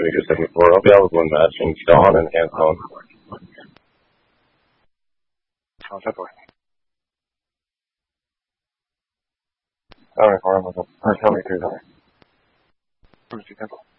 7274. I'll be able to matching Dawn and Anton. Sorry, tell me through that.